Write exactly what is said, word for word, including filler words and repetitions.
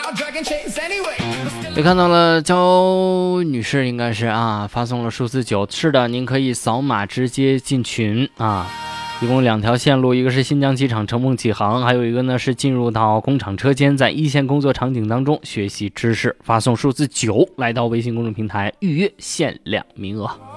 也看到了焦女士应该是啊发送了数字九，是的，您可以扫码直接进群啊。一共两条线路，一个是新疆机场乘梦启航，还有一个呢是进入到工厂车间，在一线工作场景当中学习知识，发送数字九来到微信公众平台预约，限量名额。